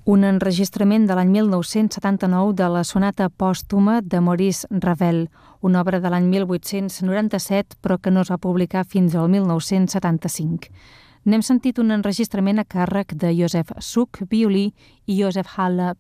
Un enregistrament de l'any 1979 de la sonata pòstuma de Maurice Ravel, una obra de l'any 1897 però que no es va publicar fins al 1975. N'hem sentit un enregistrament a càrrec de Joseph Suk, violí, i Joseph Halle,